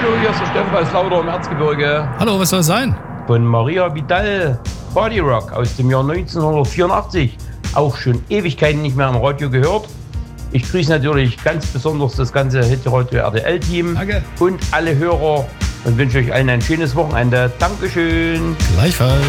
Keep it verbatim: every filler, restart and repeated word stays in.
Hallo, hier ist der Steffen aus Lauter im Erzgebirge. Hallo, was soll es sein? Von Maria Vidal, Body Rock aus dem Jahr neunzehnhundertvierundachtzig. Auch schon Ewigkeiten nicht mehr am Radio gehört. Ich grüße natürlich ganz besonders das ganze Hitradio R T L-Team und alle Hörer und wünsche euch allen ein schönes Wochenende. Dankeschön. Gleichfalls.